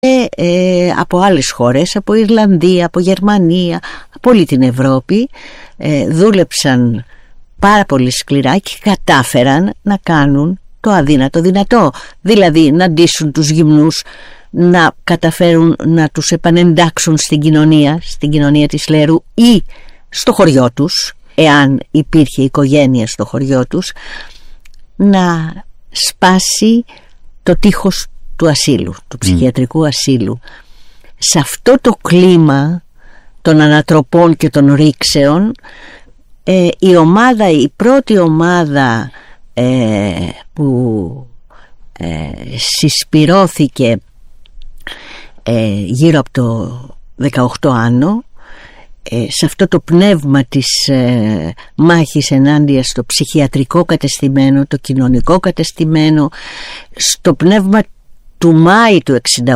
από άλλες χώρες, από Ιρλανδία, από Γερμανία, από όλη την Ευρώπη, δούλεψαν πάρα πολύ σκληρά και κατάφεραν να κάνουν το αδύνατο δυνατό, δηλαδή να ντύσουν τους γυμνούς, να καταφέρουν να τους επανεντάξουν στην κοινωνία της Λέρου ή στο χωριό τους, εάν υπήρχε οικογένεια στο χωριό τους, να σπάσει το τείχος του ασύλου, του ψυχιατρικού ασύλου. Σε αυτό το κλίμα των ανατροπών και των ρήξεων, η πρώτη ομάδα που συσπυρώθηκε γύρω από το 18 Άνω, σε αυτό το πνεύμα της μάχης ενάντια στο ψυχιατρικό κατεστημένο, το κοινωνικό κατεστημένο, στο πνεύμα του Μάη του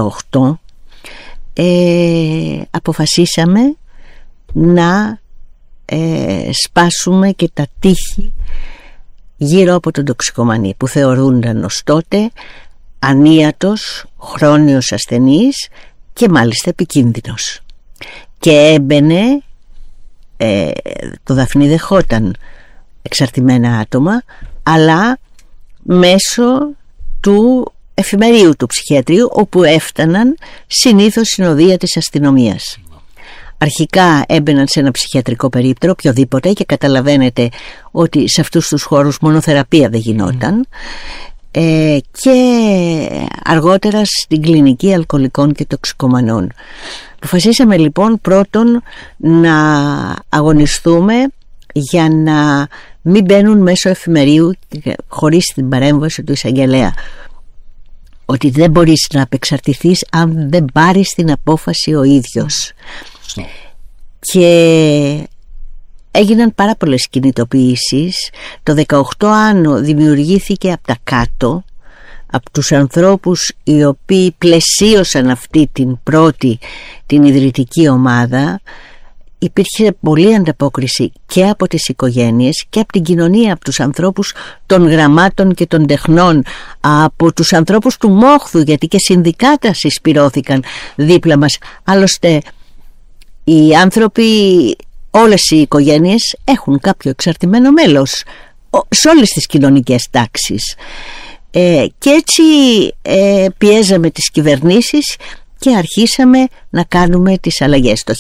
68, αποφασίσαμε να σπάσουμε και τα τείχη γύρω από τον τοξικομανή, που θεωρούνταν ως τότε ανίατος, χρόνιος ασθενής και μάλιστα επικίνδυνος. Και έμπαινε, το Δαφνί δεχόταν εξαρτημένα άτομα, αλλά μέσω του εφημερίου του ψυχιατρίου, όπου έφταναν συνήθως συνοδεία της αστυνομίας. Αρχικά έμπαιναν σε ένα ψυχιατρικό περίπτερο, οποιοδήποτε, και καταλαβαίνετε ότι σε αυτούς τους χώρους μόνο θεραπεία δεν γινόταν, και αργότερα στην κλινική αλκοολικών και τοξικομανών. Αποφασίσαμε λοιπόν πρώτον να αγωνιστούμε για να μην μπαίνουν μέσω εφημερίου χωρίς την παρέμβαση του εισαγγελέα, ότι δεν μπορείς να απεξαρτηθείς αν δεν πάρεις την απόφαση ο ίδιος. Και έγιναν πάρα πολλές κινητοποιήσεις. Το 18 Άνω δημιουργήθηκε από τα κάτω, από τους ανθρώπους οι οποίοι πλαισίωσαν αυτή την ιδρυτική ομάδα. Υπήρχε πολλή ανταπόκριση και από τις οικογένειες και από την κοινωνία, από τους ανθρώπους των γραμμάτων και των τεχνών, από τους ανθρώπους του μόχθου, γιατί και συνδικάτα συσπυρώθηκαν δίπλα μας. Άλλωστε οι άνθρωποι, όλες οι οικογένειες έχουν κάποιο εξαρτημένο μέλος σε όλες τις κοινωνικές τάξεις, και έτσι πιέζαμε τις κυβερνήσεις και αρχίσαμε να κάνουμε τις αλλαγές. Το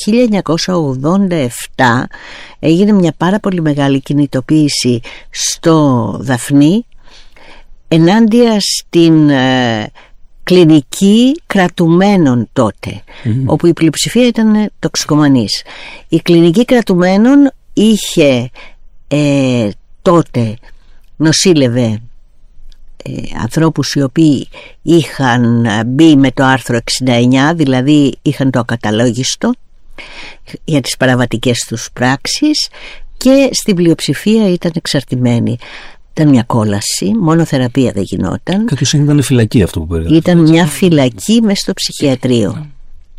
1987 έγινε μια πάρα πολύ μεγάλη κινητοποίηση στο Δαφνί ενάντια στην κλινική κρατουμένων τότε, όπου η πλειοψηφία ήταν τοξικομανείς. Η κλινική κρατουμένων είχε τότε, νοσήλευε ανθρώπους οι οποίοι είχαν μπει με το άρθρο 69, δηλαδή είχαν το ακαταλόγιστο για τις παραβατικές τους πράξεις, και στην πλειοψηφία ήταν εξαρτημένοι. Ήταν μια κόλαση, μόνο θεραπεία δεν γινόταν. Κάποιος ήταν φυλακή, αυτό που περιγράφει. Ήταν μια φυλακή μες στο ψυχιατρίο.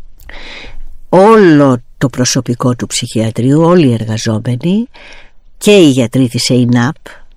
Όλο το προσωπικό του ψυχιατρίου, όλοι οι εργαζόμενοι και οι γιατροί της ΕΙΝΑΠ,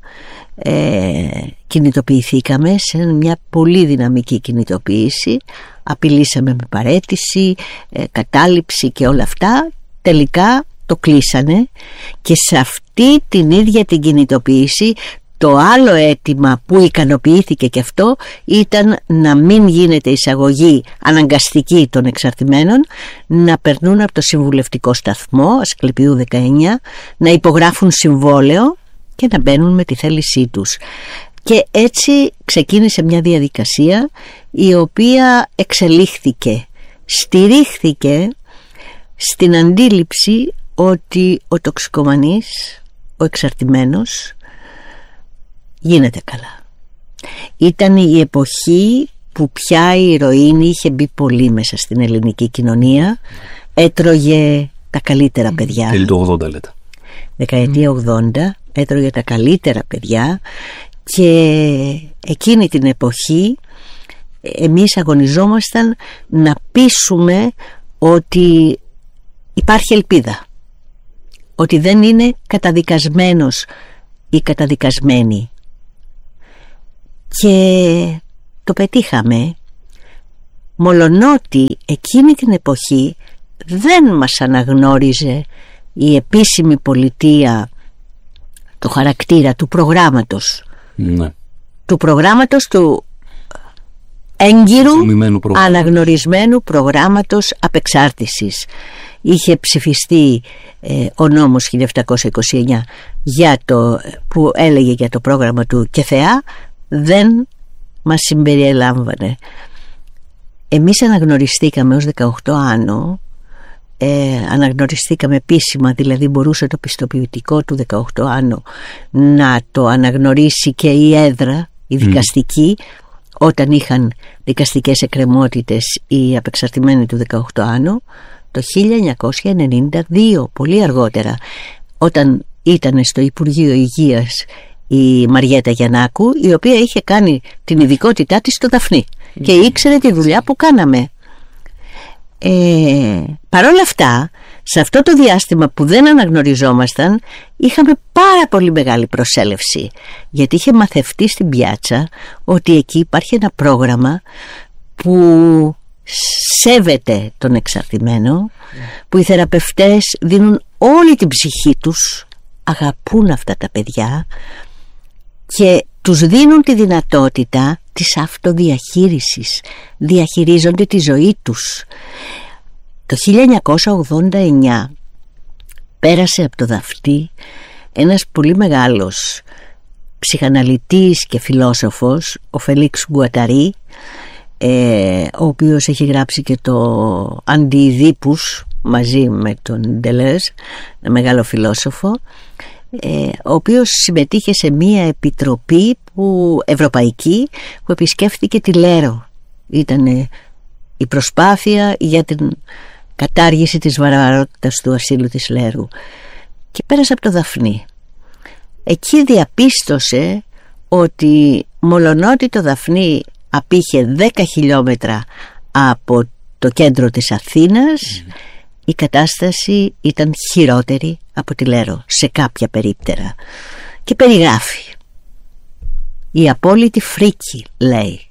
κινητοποιηθήκαμε σε μια πολύ δυναμική κινητοποίηση. Απειλήσαμε με παραίτηση, κατάληψη και όλα αυτά. Τελικά το κλείσανε, και σε αυτή την ίδια την κινητοποίηση το άλλο αίτημα που ικανοποιήθηκε και αυτό ήταν να μην γίνεται εισαγωγή αναγκαστική των εξαρτημένων, να περνούν από το συμβουλευτικό σταθμό Ασκληπιού 19, να υπογράφουν συμβόλαιο και να μπαίνουν με τη θέλησή τους. Και έτσι ξεκίνησε μια διαδικασία η οποία εξελίχθηκε, στηρίχθηκε στην αντίληψη ότι ο τοξικομανής, ο εξαρτημένος, γίνεται καλά. Ήταν η εποχή που πια η ηρωίνη είχε μπει πολύ μέσα στην ελληνική κοινωνία, έτρωγε τα καλύτερα παιδιά. Τέλη του 80 λέτε. Δεκαετία 80, έτρωγε τα καλύτερα παιδιά, και εκείνη την εποχή εμείς αγωνιζόμασταν να πείσουμε ότι υπάρχει ελπίδα, ότι δεν είναι καταδικασμένος ή καταδικασμένη. Και το πετύχαμε μολονότι εκείνη την εποχή δεν μας αναγνώριζε η επίσημη πολιτεία το χαρακτήρα του προγράμματος, του προγράμματος του έγκυρου αναγνωρισμένου προγράμματος απεξάρτησης. Είχε ψηφιστεί ο νόμος 1729 που έλεγε για το πρόγραμμα του ΚΕΘΕΑ, δεν μας συμπεριελάμβανε. Εμείς αναγνωριστήκαμε ως 18 άνω, αναγνωριστήκαμε επίσημα, δηλαδή μπορούσε το πιστοποιητικό του 18 άνω να το αναγνωρίσει και η έδρα, η δικαστική, όταν είχαν δικαστικές εκκρεμότητες οι απεξαρτημένοι του 18 άνω, το 1992, πολύ αργότερα, όταν ήταν στο Υπουργείο Υγείας η Μαριέτα Γιαννάκου, η οποία είχε κάνει την ειδικότητά της στο Δαφνί και ήξερε τη δουλειά που κάναμε. Παρ' όλα αυτά, σε αυτό το διάστημα που δεν αναγνωριζόμασταν, είχαμε πάρα πολύ μεγάλη προσέλευση, γιατί είχε μαθευτεί στην πιάτσα ότι εκεί υπάρχει ένα πρόγραμμα που σέβεται τον εξαρτημένο, που οι θεραπευτές δίνουν όλη την ψυχή τους, αγαπούν αυτά τα παιδιά και τους δίνουν τη δυνατότητα της αυτοδιαχείρισης, διαχειρίζονται τη ζωή τους. Το 1989 πέρασε από το Δαφνί ένας πολύ μεγάλος ψυχαναλυτής και φιλόσοφος, ο Φελίξ Γκουαταρί, ο οποίος έχει γράψει και το Αντιειδίπους μαζί με τον Ντελέζ, ένα μεγάλο φιλόσοφο, ο οποίος συμμετείχε σε μία επιτροπή ευρωπαϊκή που επισκέφθηκε τη Λέρο. Ήταν η προσπάθεια για την κατάργηση της βαρβαρότητας του ασύλου της Λέρου, και πέρασε από το Δαφνί. Εκεί διαπίστωσε ότι μολονότι το Δαφνί απήχε 10 χιλιόμετρα από το κέντρο της Αθήνας, η κατάσταση ήταν χειρότερη από τη Λέρο σε κάποια περίπτερα, και περιγράφει η απόλυτη φρίκη, λέει,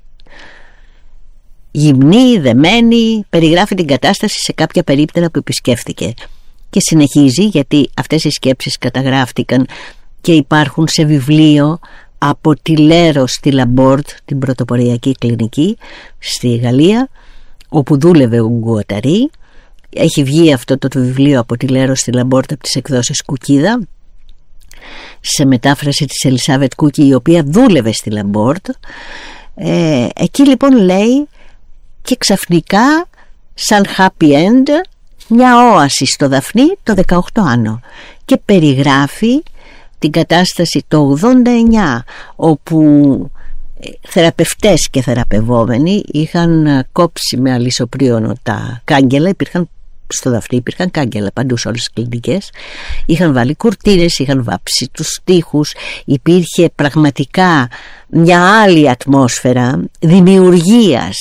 γυμνή, δεμένη, περιγράφει την κατάσταση σε κάποια περίπτερα που επισκέφθηκε, και συνεχίζει, γιατί αυτές οι σκέψεις καταγράφτηκαν και υπάρχουν σε βιβλίο από τη Λέρο στη Λαμπόρτ, την πρωτοποριακή κλινική στη Γαλλία, όπου δούλευε ο Γκουαταρί. Έχει βγει αυτό το βιβλίο από τη Λέρο στη Λαμπόρτ από τις εκδόσεις Κουκίδα, σε μετάφραση της Ελισάβετ Κούκη, η οποία δούλευε στη Λαμπόρτ. Εκεί λοιπόν λέει, και ξαφνικά σαν happy end, μια όαση στο Δαφνί το 18 άνω, και περιγράφει την κατάσταση το 89, όπου θεραπευτές και θεραπευόμενοι είχαν κόψει με αλυσοπρίωνο τα κάγκελα. Υπήρχαν στο Δαφνί, υπήρχαν κάγκελα παντού σε όλες τις κλινικές, είχαν βάλει κουρτίνες, είχαν βάψει τους τοίχους, υπήρχε πραγματικά μια άλλη ατμόσφαιρα δημιουργίας,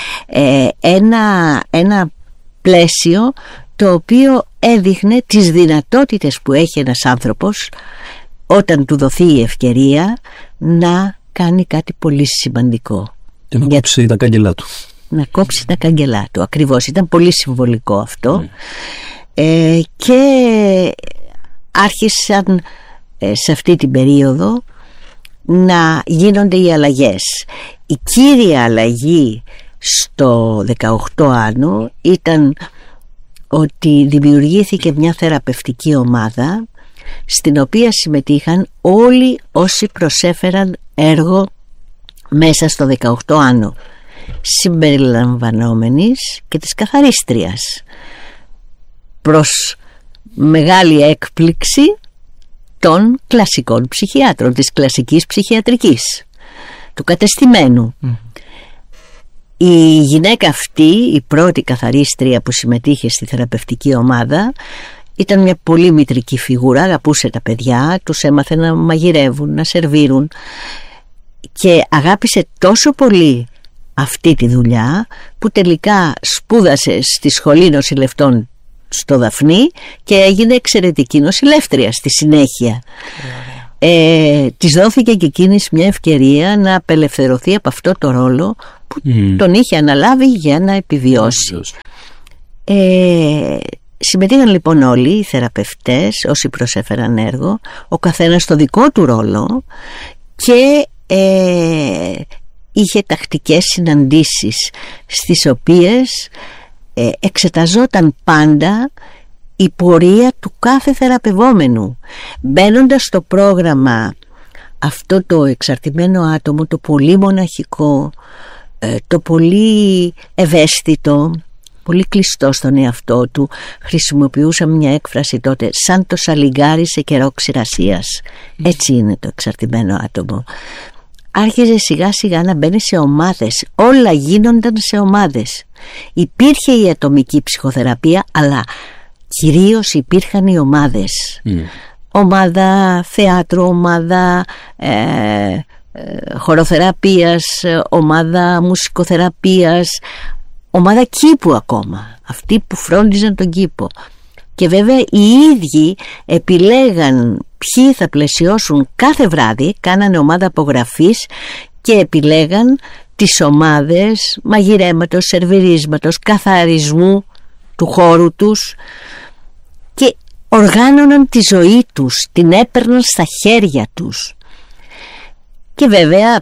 ένα πλαίσιο το οποίο έδειχνε τις δυνατότητες που έχει ένας άνθρωπος όταν του δοθεί η ευκαιρία να κάνει κάτι πολύ σημαντικό. Και να κόψει τα κάγκελά του. Να κόψει τα κάγκελά του, ακριβώς. Ήταν πολύ συμβολικό αυτό. Και άρχισαν σε αυτή την περίοδο να γίνονται οι αλλαγές. Η κύρια αλλαγή στο 18 άνω ήταν ότι δημιουργήθηκε μια θεραπευτική ομάδα, στην οποία συμμετείχαν όλοι όσοι προσέφεραν έργο μέσα στο 18 άνω, συμπεριλαμβανόμενης και της καθαρίστριας, προς μεγάλη έκπληξη των κλασικών ψυχιάτρων, της κλασικής ψυχιατρικής, του κατεστημένου. Η γυναίκα αυτή, η πρώτη καθαρίστρια που συμμετείχε στη θεραπευτική ομάδα, ήταν μια πολύ μητρική φιγούρα, αγαπούσε τα παιδιά, τους έμαθε να μαγειρεύουν, να σερβίρουν, και αγάπησε τόσο πολύ αυτή τη δουλειά που τελικά σπούδασε στη Σχολή Νοσηλευτών στο Δαφνί και έγινε εξαιρετική νοσηλεύτρια στη συνέχεια. Της δόθηκε και εκείνης μια ευκαιρία να απελευθερωθεί από αυτό το ρόλο που τον είχε αναλάβει για να επιβιώσει. Συμμετείχαν λοιπόν όλοι οι θεραπευτές, όσοι προσέφεραν έργο, ο καθένας στο δικό του ρόλο, και είχε τακτικές συναντήσεις στις οποίες εξεταζόταν πάντα η πορεία του κάθε θεραπευόμενου, μπαίνοντας στο πρόγραμμα αυτό το εξαρτημένο άτομο, το πολύ μοναχικό, το πολύ ευαίσθητο, πολύ κλειστό στον εαυτό του. Χρησιμοποιούσαμε μια έκφραση τότε, σαν το σαλιγκάρι σε καιρό ξηρασίας. Έτσι είναι το εξαρτημένο άτομο. Άρχιζε σιγά σιγά να μπαίνει σε ομάδες. Όλα γίνονταν σε ομάδες. Υπήρχε η ατομική ψυχοθεραπεία, αλλά κυρίως υπήρχαν οι ομάδες. Ομάδα θεάτρου, ομάδα χοροθεραπείας, ομάδα μουσικοθεραπείας, ομάδα κήπου ακόμα, αυτοί που φρόντιζαν τον κήπο. Και βέβαια οι ίδιοι επιλέγαν ποιοι θα πλαισιώσουν κάθε βράδυ, κάνανε ομάδα απογραφής και επιλέγαν τις ομάδες μαγειρέματος, σερβιρίσματος, καθαρισμού του χώρου τους, και οργάνωναν τη ζωή τους, την έπαιρναν στα χέρια τους. Και βέβαια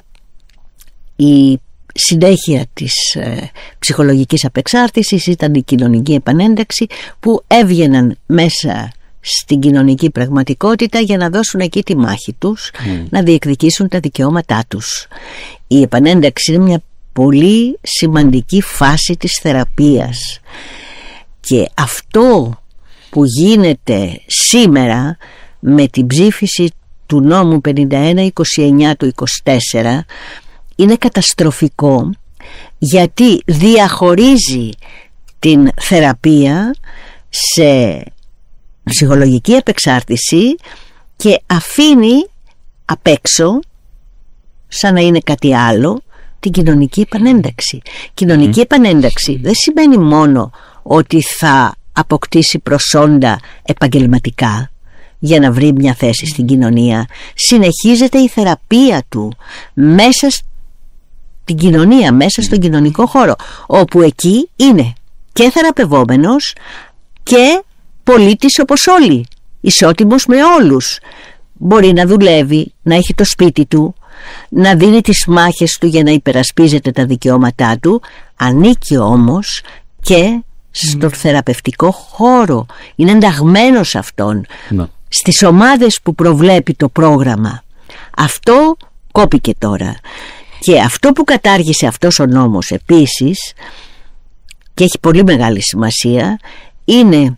η συνέχεια της ψυχολογικής απεξάρτησης ήταν η κοινωνική επανένταξη, που έβγαιναν μέσα στην κοινωνική πραγματικότητα για να δώσουν εκεί τη μάχη τους, να διεκδικήσουν τα δικαιώματά τους. Η επανένταξη είναι μια πολύ σημαντική φάση της θεραπείας, και αυτό που γίνεται σήμερα με την ψήφιση του νόμου 51-29 του 24 είναι καταστροφικό, γιατί διαχωρίζει την θεραπεία σε ψυχολογική επεξάρτηση και αφήνει απ' έξω, σαν να είναι κάτι άλλο, την κοινωνική επανένταξη. Κοινωνική επανένταξη δεν σημαίνει μόνο ότι θα αποκτήσει προσόντα επαγγελματικά για να βρει μια θέση στην κοινωνία. Συνεχίζεται η θεραπεία του μέσα στην κοινωνία, μέσα στον κοινωνικό χώρο, όπου εκεί είναι και θεραπευόμενος και πολίτης όπως όλοι, ισότιμος με όλους. Μπορεί να δουλεύει, να έχει το σπίτι του, να δίνει τις μάχες του για να υπερασπίζεται τα δικαιώματά του, ανήκει όμως και στον θεραπευτικό χώρο, είναι ενταγμένος αυτόν, στις ομάδες που προβλέπει το πρόγραμμα. Αυτό κόπηκε τώρα, και αυτό που κατάργησε αυτός ο νόμος επίσης, και έχει πολύ μεγάλη σημασία, είναι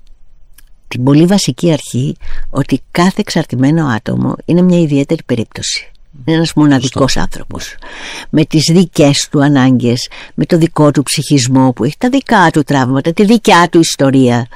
την πολύ βασική αρχή ότι κάθε εξαρτημένο άτομο είναι μια ιδιαίτερη περίπτωση. Είναι ένας μοναδικός άνθρωπος, με τις δικές του ανάγκες, με το δικό του ψυχισμό που έχει τα δικά του τραύματα, τη δικιά του ιστορία,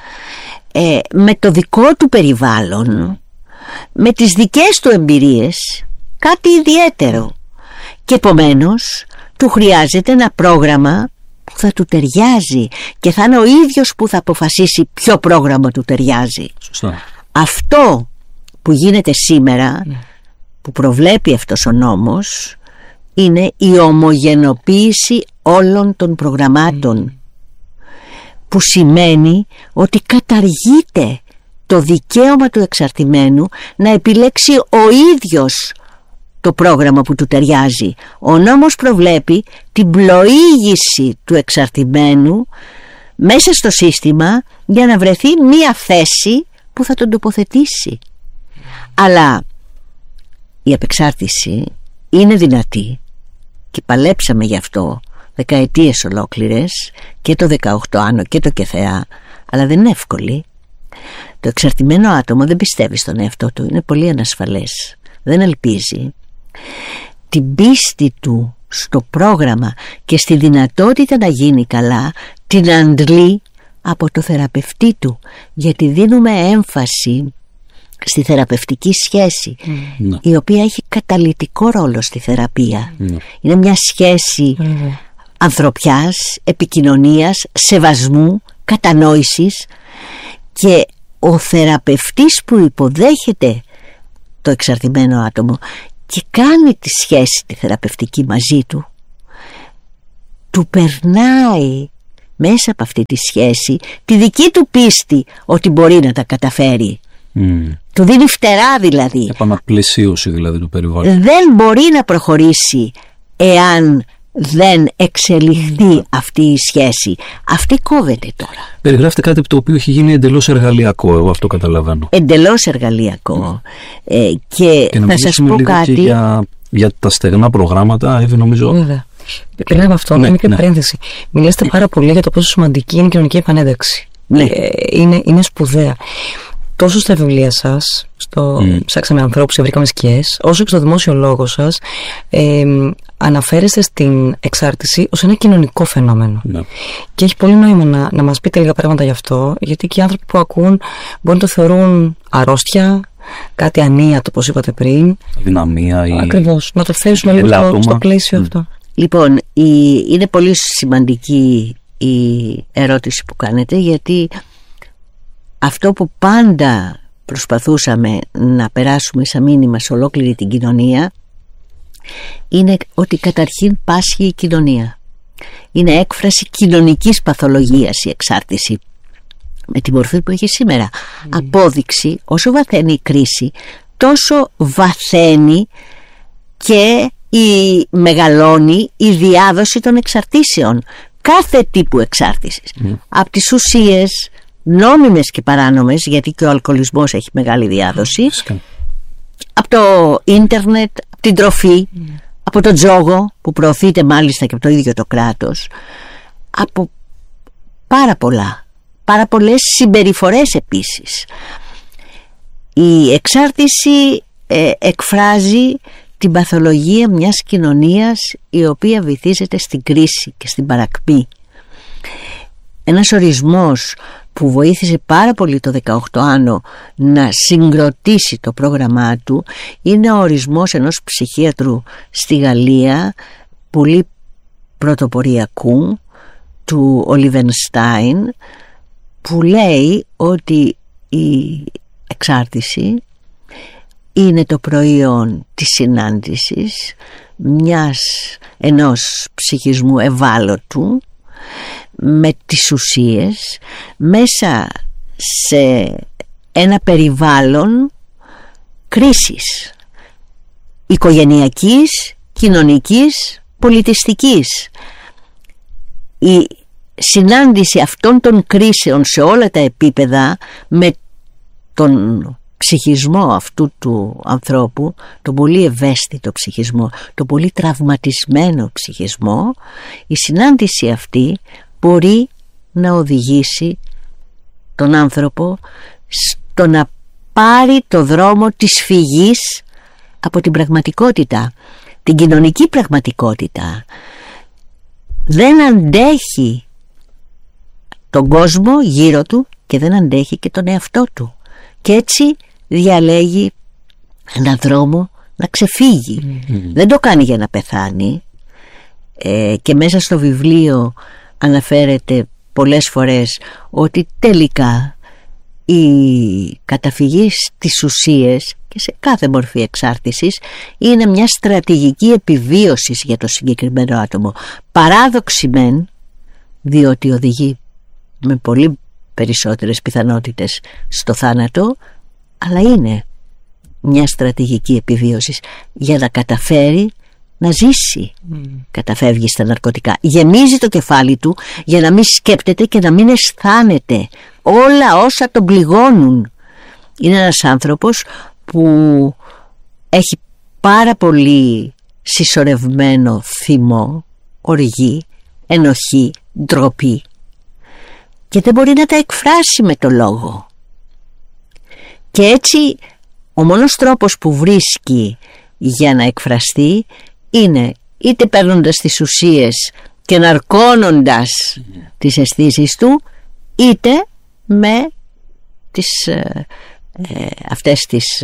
με το δικό του περιβάλλον, με τις δικές του εμπειρίες, κάτι ιδιαίτερο. Και επομένως του χρειάζεται ένα πρόγραμμα που θα του ταιριάζει, και θα είναι ο ίδιος που θα αποφασίσει ποιο πρόγραμμα του ταιριάζει. Σωστά. Αυτό που γίνεται σήμερα, που προβλέπει αυτός ο νόμος, είναι η ομογενοποίηση όλων των προγραμμάτων, που σημαίνει ότι καταργείται το δικαίωμα του εξαρτημένου να επιλέξει ο ίδιος το πρόγραμμα που του ταιριάζει. Ο νόμος προβλέπει την πλοήγηση του εξαρτημένου μέσα στο σύστημα για να βρεθεί μία θέση που θα τον τοποθετήσει. Αλλά η απεξάρτηση είναι δυνατή, και παλέψαμε γι' αυτό δεκαετίες ολόκληρες, και το 18 άνω και το ΚΕΘΕΑ, αλλά δεν είναι εύκολη. Το εξαρτημένο άτομο δεν πιστεύει στον εαυτό του, είναι πολύ ανασφαλές, δεν ελπίζει. Την πίστη του στο πρόγραμμα και στη δυνατότητα να γίνει καλά την αντλεί από το θεραπευτή του, γιατί δίνουμε έμφαση στη θεραπευτική σχέση, η οποία έχει καταλυτικό ρόλο στη θεραπεία. Είναι μια σχέση ανθρωπιάς, επικοινωνίας, σεβασμού, κατανόησης, και ο θεραπευτής που υποδέχεται το εξαρτημένο άτομο και κάνει τη σχέση τη θεραπευτική μαζί του, του περνάει μέσα από αυτή τη σχέση τη δική του πίστη ότι μπορεί να τα καταφέρει. Του δίνει φτερά δηλαδή. Επαναπλαισίωση δηλαδή του περιβάλλοντος. Δεν μπορεί να προχωρήσει εάν δεν εξελιχθεί αυτή η σχέση. Αυτή κόβεται τώρα. Περιγράφεται κάτι το οποίο έχει γίνει εντελώς εργαλειακό, εγώ αυτό καταλαβαίνω. Εντελώς εργαλειακό. Και θα σας πω κάτι για τα στεγνά προγράμματα, νομίζω. Βέβαια. Πριν από αυτό, μια μικρή παρένθεση. Μιλάτε πάρα πολύ για το πόσο σημαντική είναι η κοινωνική επανένταξη. Ναι. Είναι σπουδαία. Τόσο στα βιβλία σας, στο Ψάξαμε ανθρώπους και βρήκαμε σκιές, όσο και στο δημόσιο λόγο σας, αναφέρεστε στην εξάρτηση ως ένα κοινωνικό φαινόμενο. Ναι. Και έχει πολύ νόημα να μας πείτε λίγα πράγματα γι' αυτό, γιατί και οι άνθρωποι που ακούν μπορεί να το θεωρούν αρρώστια, κάτι ανίατο, όπως είπατε πριν. Δυναμία ή... Ακριβώς. Να το θέσουμε λίγο στο πλαίσιο αυτό. Λοιπόν, είναι πολύ σημαντική η ερώτηση που κάνετε, γιατί αυτό που πάντα προσπαθούσαμε να περάσουμε σαν μήνυμα σε ολόκληρη την κοινωνία είναι ότι καταρχήν πάσχει η κοινωνία. Είναι έκφραση κοινωνικής παθολογίας η εξάρτηση, με τη μορφή που έχει σήμερα. Απόδειξη, όσο βαθαίνει η κρίση, τόσο βαθαίνει και μεγαλώνει η διάδοση των εξαρτήσεων, κάθε τύπου εξάρτησης, από τις ουσίες νόμιμες και παράνομες, γιατί και ο αλκοολισμός έχει μεγάλη διάδοση, από το ίντερνετ, από την τροφή, από το τζόγο που προωθείται μάλιστα και από το ίδιο το κράτος, από πάρα πολλές συμπεριφορές επίσης. Η εξάρτηση εκφράζει την παθολογία μιας κοινωνίας η οποία βυθίζεται στην κρίση και στην παρακμή. Ένας ορισμός που βοήθησε πάρα πολύ το 18άνω να συγκροτήσει το πρόγραμμά του είναι ο ορισμός ενός ψυχίατρου στη Γαλλία, πολύ πρωτοποριακού, του Ολιβενστάιν, που λέει ότι η εξάρτηση είναι το προϊόν της συνάντησης ενός ψυχισμού ευάλωτου με τις ουσίες μέσα σε ένα περιβάλλον κρίσης οικογενειακής, κοινωνικής, πολιτιστικής. Η συνάντηση αυτών των κρίσεων σε όλα τα επίπεδα με τον ψυχισμό αυτού του ανθρώπου, τον πολύ ευαίσθητο ψυχισμό, τον πολύ τραυματισμένο ψυχισμό, η συνάντηση αυτή μπορεί να οδηγήσει τον άνθρωπο στο να πάρει το δρόμο της φυγής από την πραγματικότητα, την κοινωνική πραγματικότητα. Δεν αντέχει τον κόσμο γύρω του και δεν αντέχει και τον εαυτό του, και έτσι διαλέγει έναν δρόμο να ξεφύγει. Δεν το κάνει για να πεθάνει, και μέσα στο βιβλίο αναφέρεται πολλές φορές ότι τελικά η καταφυγή στις ουσίες και σε κάθε μορφή εξάρτησης είναι μια στρατηγική επιβίωσης για το συγκεκριμένο άτομο. Παράδοξη μεν, διότι οδηγεί με πολύ περισσότερες πιθανότητες στο θάνατο, αλλά είναι μια στρατηγική επιβίωσης για να καταφέρει να ζήσει. Καταφεύγει στα ναρκωτικά, γεμίζει το κεφάλι του για να μην σκέπτεται και να μην αισθάνεται όλα όσα τον πληγώνουν. Είναι ένας άνθρωπος που έχει πάρα πολύ συσσωρευμένο θυμό, οργή, ενοχή, ντροπή, και δεν μπορεί να τα εκφράσει με το λόγο. Και έτσι ο μόνος τρόπος που βρίσκει για να εκφραστεί είναι είτε παίρνοντας τις ουσίες και ναρκώνοντας τις αισθήσεις του, είτε με αυτές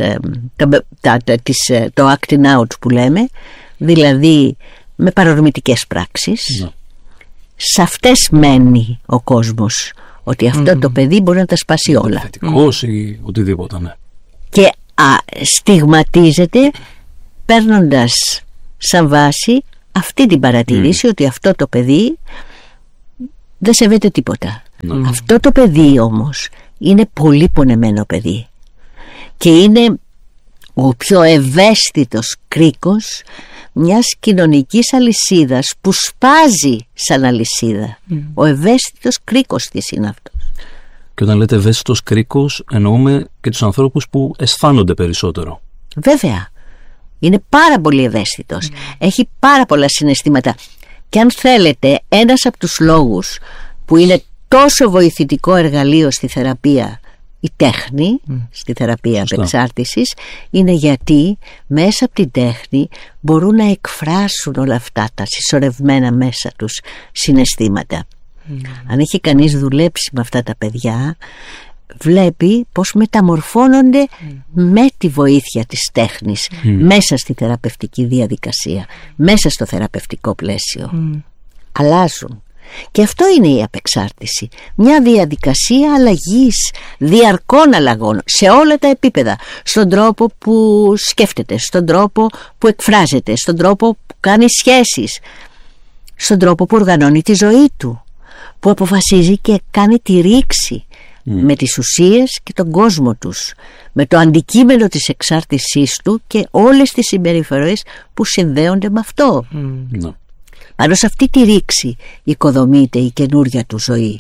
το acting out που λέμε, δηλαδή με παρορμητικές πράξεις. Σε αυτές μένει ο κόσμος, ότι αυτό το παιδί μπορεί να τα σπάσει όλα. Θετικός ή οτιδήποτε, ναι. Και στιγματίζεται παίρνοντας σαν βάση αυτή την παρατήρηση ότι αυτό το παιδί δεν σέβεται τίποτα. Αυτό το παιδί όμως είναι πολύ πονεμένο παιδί και είναι ο πιο ευαίσθητος κρίκος μιας κοινωνικής αλυσίδας που σπάζει σαν αλυσίδα. Ο ευαίσθητος κρίκος της είναι αυτός. Και όταν λέτε ευαίσθητος κρίκος, εννοούμε και τους ανθρώπους που αισθάνονται περισσότερο. Βέβαια, είναι πάρα πολύ ευαίσθητος. Έχει πάρα πολλά συναισθήματα. Και αν θέλετε, ένας από τους λόγους που είναι τόσο βοηθητικό εργαλείο στη θεραπεία η τέχνη, στη θεραπεία απεξάρτησης, είναι γιατί μέσα από την τέχνη μπορούν να εκφράσουν όλα αυτά τα συσσωρευμένα μέσα τους συναισθήματα. Αν έχει κανείς δουλέψει με αυτά τα παιδιά, βλέπει πως μεταμορφώνονται με τη βοήθεια της τέχνης μέσα στη θεραπευτική διαδικασία, μέσα στο θεραπευτικό πλαίσιο. Αλλάζουν. Και αυτό είναι η απεξάρτηση. Μια διαδικασία αλλαγής, διαρκών αλλαγών σε όλα τα επίπεδα. Στον τρόπο που σκέφτεται, στον τρόπο που εκφράζεται, στον τρόπο που κάνει σχέσεις, στον τρόπο που οργανώνει τη ζωή του, που αποφασίζει και κάνει τη ρήξη με τις ουσίες και τον κόσμο τους, με το αντικείμενο της εξάρτησής του και όλες τις συμπεριφορές που συνδέονται με αυτό. Πάνω σε αυτή τη ρήξη οικοδομείται η καινούρια του ζωή.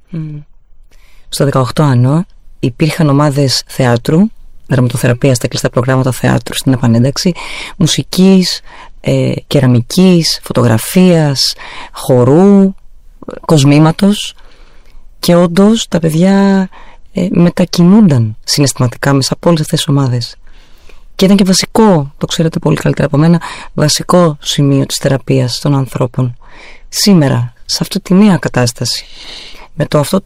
Στο 18 Άνω υπήρχαν ομάδες θεάτρου, δραματοθεραπεία στα κλειστά προγράμματα θεάτρου στην επανένταξη, μουσικής, κεραμικής, φωτογραφίας, χορού, κοσμήματος, και όντως τα παιδιά μετακινούνταν συναισθηματικά μέσα από όλες αυτές τις ομάδες. Και ήταν και βασικό, το ξέρετε πολύ καλύτερα από μένα, βασικό σημείο της θεραπείας των ανθρώπων. Σήμερα, σε αυτή τη νέα κατάσταση, με αυτό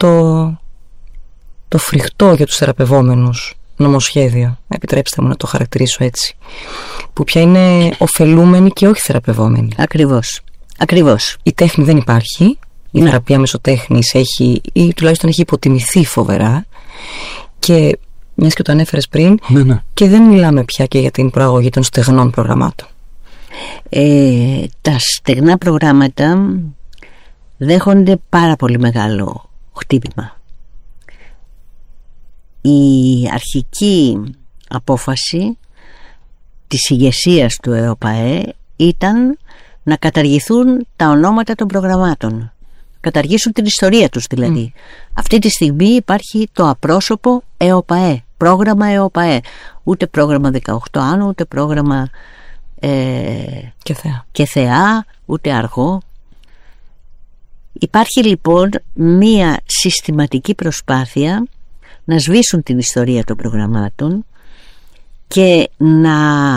το φρικτό για τους θεραπευόμενους νομοσχέδιο, επιτρέψτε μου να το χαρακτηρίσω έτσι, που πια είναι ωφελούμενοι και όχι θεραπευόμενοι. Ακριβώς. Η τέχνη δεν υπάρχει, η θεραπεία μέσω τέχνης έχει, ή τουλάχιστον έχει υποτιμηθεί φοβερά, και μιας και το ανέφερες πριν, και δεν μιλάμε πια και για την προαγωγή των στεγνών προγραμμάτων. Τα στεγνά προγράμματα δέχονται πάρα πολύ μεγάλο χτύπημα. Η αρχική απόφαση της ηγεσίας του ΕΟΠΑΕ ήταν να καταργηθούν τα ονόματα των προγραμμάτων, καταργήσουν την ιστορία τους δηλαδή. Αυτή τη στιγμή υπάρχει το απρόσωπο ΕΟΠΑΕ, πρόγραμμα ΕΟΠΑΕ, ούτε πρόγραμμα 18 Άνω, ούτε πρόγραμμα και θεά, ούτε αργό. Υπάρχει λοιπόν μία συστηματική προσπάθεια να σβήσουν την ιστορία των προγραμμάτων και να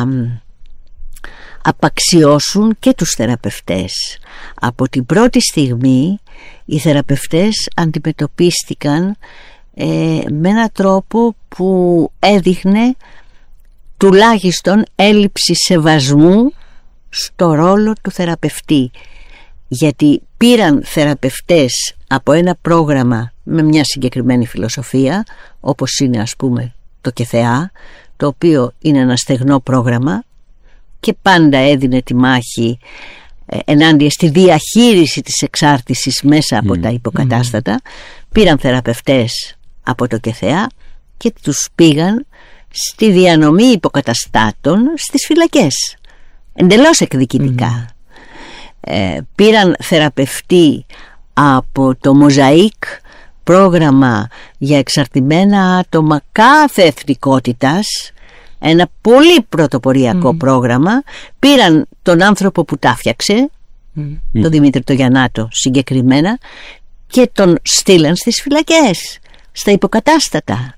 απαξιώσουν και τους θεραπευτές. Από την πρώτη στιγμή οι θεραπευτές αντιμετωπίστηκαν με έναν τρόπο που έδειχνε τουλάχιστον έλλειψη σεβασμού στο ρόλο του θεραπευτή, γιατί πήραν θεραπευτές από ένα πρόγραμμα με μια συγκεκριμένη φιλοσοφία, όπως είναι ας πούμε το ΚΕΘΕΑ, το οποίο είναι ένα στεγνό πρόγραμμα και πάντα έδινε τη μάχη ενάντια στη διαχείριση της εξάρτησης μέσα από τα υποκατάστατα. Πήραν θεραπευτές από το ΚΕΘΕΑ και τους πήγαν στη διανομή υποκαταστάτων στις φυλακές, εντελώς εκδικητικά. Πήραν θεραπευτή από το Μοζαΐκ, πρόγραμμα για εξαρτημένα άτομα κάθε εθνικότητας, ένα πολύ πρωτοποριακό πρόγραμμα. Πήραν τον άνθρωπο που τα φτιάξε, τον Δημήτρη το Γιαννάτο συγκεκριμένα, και τον στείλαν στις φυλακές, στα υποκατάστατα.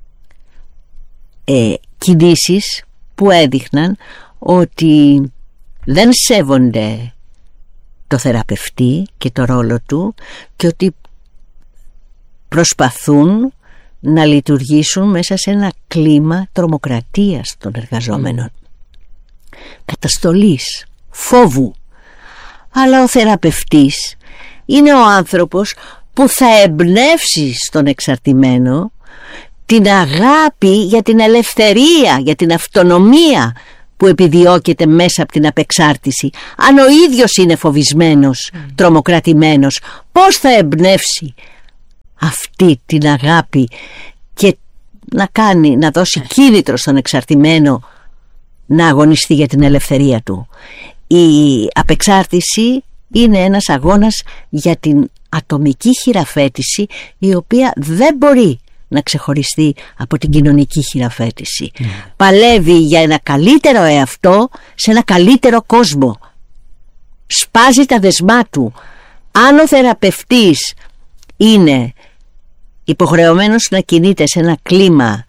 Κινήσεις που έδειχναν ότι δεν σέβονται το θεραπευτή και το ρόλο του και ότι προσπαθούν να λειτουργήσουν μέσα σε ένα κλίμα τρομοκρατίας των εργαζόμενων, καταστολής, φόβου. Αλλά ο θεραπευτής είναι ο άνθρωπος που θα εμπνεύσει στον εξαρτημένο την αγάπη για την ελευθερία, για την αυτονομία που επιδιώκεται μέσα από την απεξάρτηση, αν ο ίδιος είναι φοβισμένος, τρομοκρατημένος, πώς θα εμπνεύσει αυτή την αγάπη και να δώσει κίνητρο στον εξαρτημένο να αγωνιστεί για την ελευθερία του? Η απεξάρτηση είναι ένας αγώνας για την ατομική χειραφέτηση, η οποία δεν μπορεί να ξεχωριστεί από την κοινωνική χειραφέτηση. Παλεύει για ένα καλύτερο εαυτό σε ένα καλύτερο κόσμο. Σπάζει τα δεσμά του. Αν ο θεραπευτής είναι υποχρεωμένος να κινείται σε ένα κλίμα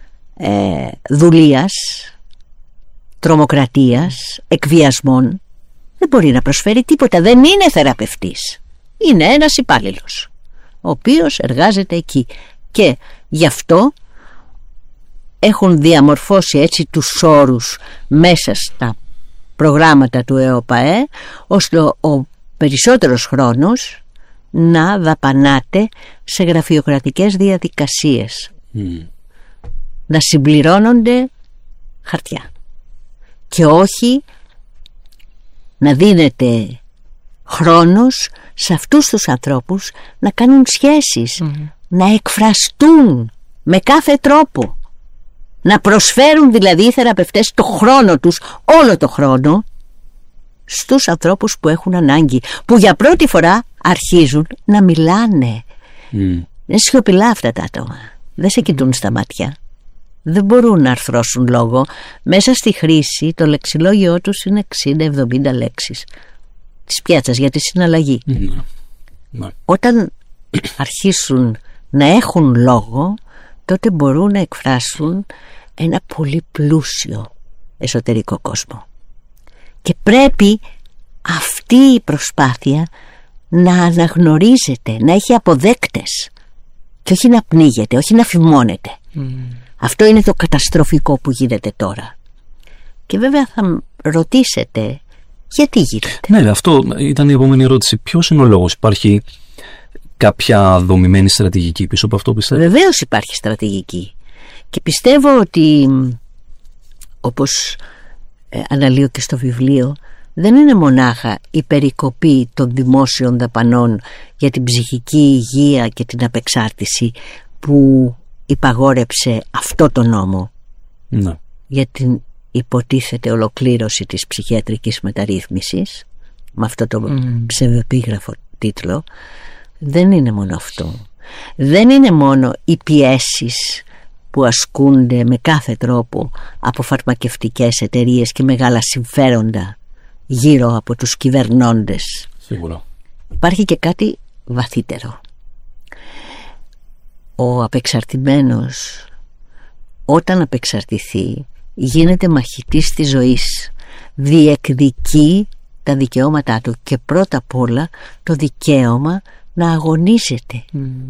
δουλείας, τρομοκρατίας, εκβιασμών, δεν μπορεί να προσφέρει τίποτα. Δεν είναι θεραπευτής. Είναι ένας υπάλληλος, ο οποίος εργάζεται εκεί. Και γι' αυτό έχουν διαμορφώσει έτσι τους όρους μέσα στα προγράμματα του ΕΟΠΑΕ, ώστε ο περισσότερος χρόνος να δαπανάται σε γραφειοκρατικές διαδικασίες, να συμπληρώνονται χαρτιά και όχι να δίνεται χρόνος σε αυτούς τους ανθρώπους να κάνουν σχέσεις, να εκφραστούν με κάθε τρόπο, να προσφέρουν δηλαδή οι θεραπευτές το χρόνο τους, όλο το χρόνο, στους ανθρώπους που έχουν ανάγκη, που για πρώτη φορά αρχίζουν να μιλάνε. Είναι σιωπηλά αυτά τα άτομα, δεν σε κοιτούν στα μάτια, δεν μπορούν να αρθρώσουν λόγο. Μέσα στη χρήση το λεξιλόγιό τους είναι 60-70 λέξεις της πιάτσας για τη συναλλαγή. Όταν αρχίσουν να έχουν λόγο, τότε μπορούν να εκφράσουν ένα πολύ πλούσιο εσωτερικό κόσμο. Και πρέπει αυτή η προσπάθεια να αναγνωρίζεται, να έχει αποδέκτες και όχι να πνίγεται, όχι να φημώνεται. Αυτό είναι το καταστροφικό που γίνεται τώρα. Και βέβαια θα ρωτήσετε γιατί γίνεται. Ναι, αυτό ήταν η επόμενη ερώτηση. Ποιος είναι ο λόγος? Υπάρχει κάποια δομημένη στρατηγική πίσω από αυτό, πιστεύω? Βεβαίως υπάρχει στρατηγική. Και πιστεύω ότι, όπως αναλύω και στο βιβλίο, δεν είναι μονάχα η περικοπή των δημόσιων δαπανών για την ψυχική υγεία και την απεξάρτηση που υπαγόρεψε αυτό το νόμο για την υποτίθεται ολοκλήρωση της ψυχιατρικής μεταρρύθμισης, με αυτό το ψευδεπίγραφο τίτλο. Δεν είναι μόνο αυτό. Δεν είναι μόνο οι πιέσεις που ασκούνται με κάθε τρόπο από φαρμακευτικές εταιρείες και μεγάλα συμφέροντα γύρω από τους κυβερνώντες. Σίγουρα. Υπάρχει και κάτι βαθύτερο. Ο απεξαρτημένος, όταν απεξαρτηθεί, γίνεται μαχητής της ζωής. Διεκδικεί τα δικαιώματά του και πρώτα απ' όλα το δικαίωμα να αγωνίζεται.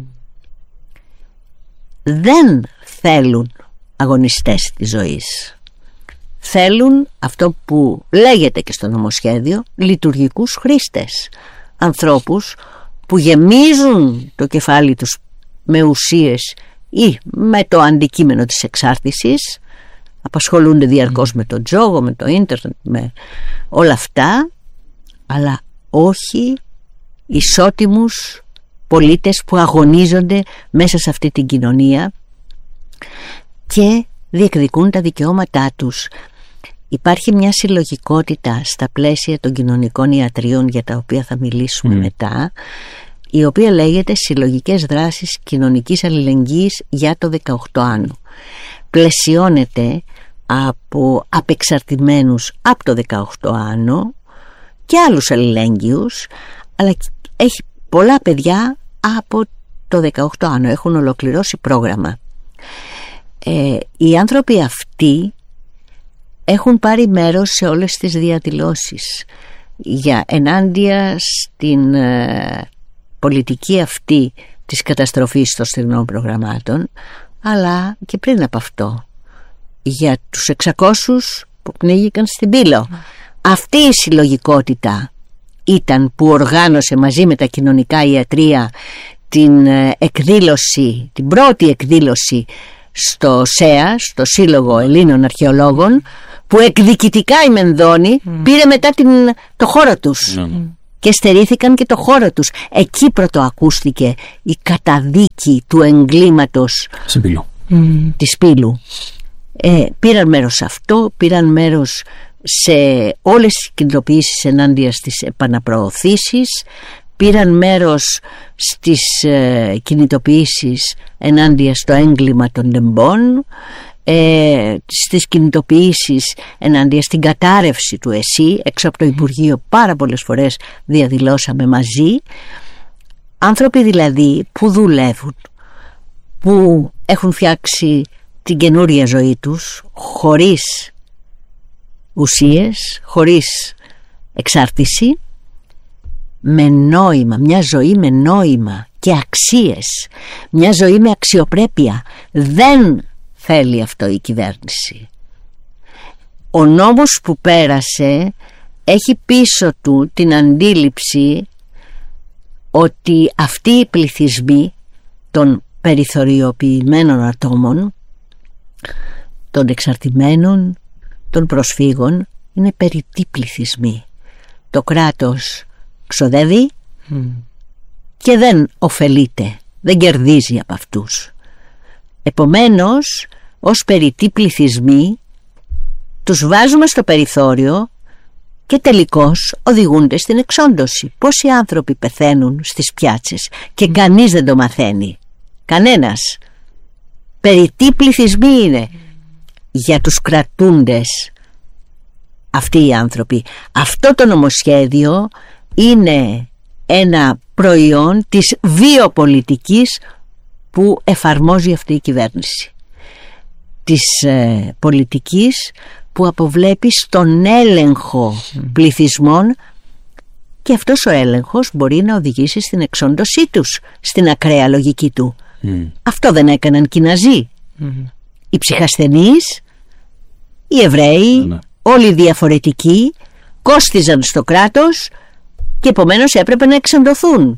Δεν θέλουν αγωνιστές της ζωής. Θέλουν αυτό που λέγεται και στο νομοσχέδιο λειτουργικούς χρήστες. Ανθρώπους που γεμίζουν το κεφάλι τους με ουσίες ή με το αντικείμενο της εξάρτησης, απασχολούνται διαρκώς με το τζόγο, με το ίντερνετ, με όλα αυτά, αλλά όχι ισότιμους πολίτες που αγωνίζονται μέσα σε αυτή την κοινωνία και διεκδικούν τα δικαιώματά τους. Υπάρχει μια συλλογικότητα στα πλαίσια των κοινωνικών ιατρίων, για τα οποία θα μιλήσουμε μετά, η οποία λέγεται Συλλογικές Δράσεις Κοινωνικής Αλληλεγγύης για το 18άνω. Πλαισιώνεται από απεξαρτημένους από το 18άνω και άλλους αλληλέγγυους, αλλά έχει πολλά παιδιά από το 18άνω, έχουν ολοκληρώσει πρόγραμμα. Οι άνθρωποι αυτοί έχουν πάρει μέρος σε όλες τις διαδηλώσεις για ενάντια στην πολιτική αυτή της καταστροφής των στενών προγραμμάτων, αλλά και πριν από αυτό για τους 600 που πνίγηκαν στην Πύλο. Αυτή η συλλογικότητα ήταν που οργάνωσε μαζί με τα κοινωνικά ιατρεία την εκδήλωση, την πρώτη εκδήλωση στο ΣΕΑ, στο Σύλλογο Ελλήνων Αρχαιολόγων, που εκδικητικά η Μενδώνη πήρε μετά το χώρο τους και στερήθηκαν και το χώρο τους. Εκεί πρωτοακούστηκε η καταδίκη του εγκλήματος της Πύλου. Πήραν μέρος σε αυτό, πήραν μέρος σε όλες τις κινητοποιήσεις ενάντια στις επαναπροωθήσεις, πήραν μέρος στις κινητοποιήσεις ενάντια στο έγκλημα των Λεμπών, στις κινητοποιήσεις ενάντια στην κατάρρευση του ΕΣΥ. Έξω από το Υπουργείο πάρα πολλές φορές διαδηλώσαμε μαζί. Άνθρωποι δηλαδή που δουλεύουν, που έχουν φτιάξει την καινούρια ζωή τους χωρίς ουσίες, χωρίς εξάρτηση, με νόημα, μια ζωή με νόημα και αξίες, μια ζωή με αξιοπρέπεια. Δεν θέλει αυτό η κυβέρνηση. Ο νόμος που πέρασε έχει πίσω του την αντίληψη ότι αυτοί οι πληθυσμοί των περιθωριοποιημένων ατόμων, των εξαρτημένων, των προσφύγων, είναι περιττοί πληθυσμοί. Το κράτος ξοδεύει και δεν ωφελείται, δεν κερδίζει από αυτούς. Επομένως, ως περιττοί πληθυσμοί τους βάζουμε στο περιθώριο και τελικώς οδηγούνται στην εξόντωση. Πόσοι άνθρωποι πεθαίνουν στις πιάτσες και κανείς δεν το μαθαίνει, κανένας. Περιττοί πληθυσμοί είναι για τους κρατούντες αυτοί οι άνθρωποι. Αυτό το νομοσχέδιο είναι ένα προϊόν της βιοπολιτικής που εφαρμόζει αυτή η κυβέρνηση, της πολιτικής που αποβλέπει στον έλεγχο πληθυσμών, και αυτός ο έλεγχος μπορεί να οδηγήσει στην εξόντωσή τους, στην ακραία λογική του. Αυτό δεν έκαναν και οι Ναζί. Οι ψυχασθενείς, οι Εβραίοι, όλοι οι διαφορετικοί κόστιζαν στο κράτος και επομένως έπρεπε να εξοντωθούν.